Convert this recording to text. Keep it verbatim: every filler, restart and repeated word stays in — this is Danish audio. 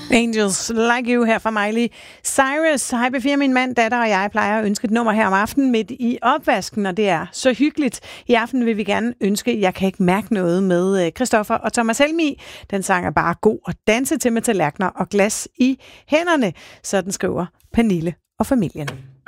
Angels Like You her fra Miley Cyrus. Hej B fire, min mand, datter og jeg plejer at ønske et nummer her om aftenen midt i opvasken, og det er så hyggeligt. I aften vil vi gerne ønske Jeg kan ikke mærke noget med Christoffer og Thomas Helmig. Den sang er bare god at danse til med tallerkener og glas i hænderne. Sådan skriver Pernille og familien.